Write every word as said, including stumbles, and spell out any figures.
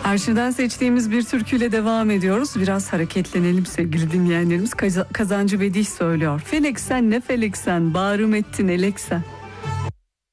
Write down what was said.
Arşivden seçtiğimiz bir türküyle devam ediyoruz. Biraz hareketlenelim sevgili dinleyenlerimiz. Kazancı Bedih söylüyor. Felek sen ne felek sen, bağrım ettin elek sen.